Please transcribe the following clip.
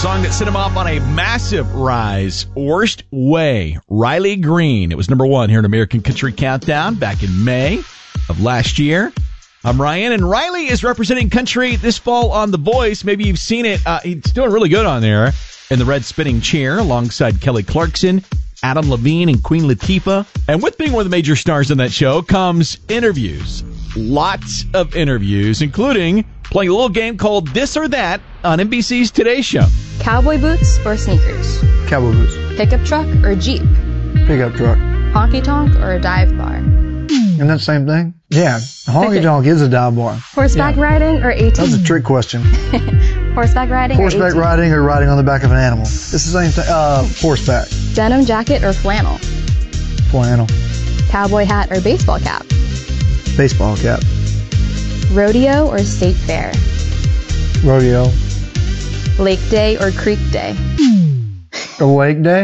song that sent him off on a massive rise. Worst Way, Riley Green. It was number one here in American Country Countdown back in May of last year. I'm Ryan, and Riley is representing country this fall on The Voice. Maybe you've seen it. He's doing really good on there in the red spinning chair alongside Kelly Clarkson, Adam Levine, and Queen Latifah. And with being one of the major stars on that show comes interviews. Lots of interviews, including playing a little game called This or That on NBC's Today Show. Cowboy boots or sneakers? Cowboy boots. Pickup truck or Jeep? Pickup truck. Honky tonk or a dive bar? Isn't that the same thing? Yeah. Honky tonk is a dive bar. Horseback riding or ATV? That's a trick question. Horseback riding or ATV? Horseback riding or riding on the back of an animal. It's the same thing. Horseback. Denim jacket or flannel? Flannel. Cowboy hat or baseball cap? Baseball cap. Rodeo or state fair? Rodeo. Lake day or creek day? A lake day?